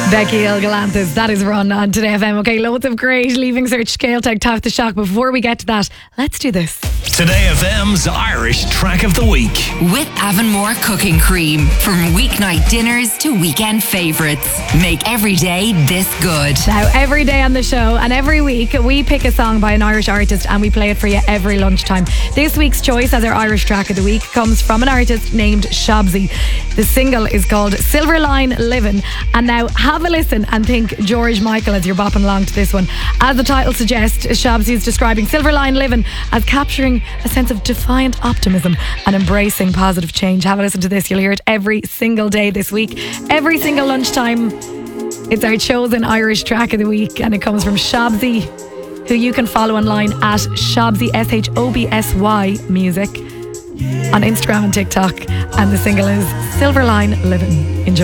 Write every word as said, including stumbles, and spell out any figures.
Becky Hill Galantis, that is Run on Today F M. Okay, loads of great Leaving Cert Scale Tag Top the Shock. Before we get to that, let's do this. Today F M's Irish Track of the Week. With Avonmore Cooking Cream. From weeknight dinners to weekend favourites. Make every day this good. Now, every day on the show and every week, we pick a song by an Irish artist and we play it for you every lunchtime. This week's choice as our Irish Track of the Week comes from an artist named Shabzy. The single is called Silver Line Livin'. And now, have a listen and think George Michael as you're bopping along to this one. As the title suggests, Shabzy is describing Silver Line Livin' as capturing a sense of defiant optimism and embracing positive change. Have a listen to this. You'll hear it every single day this week. Every single lunchtime. It's our chosen Irish Track of the Week and it comes from Shabzy, who you can follow online at Shabzy, S H O B S Y Music on Instagram and TikTok. And the single is Silver Line Livin'. Enjoy.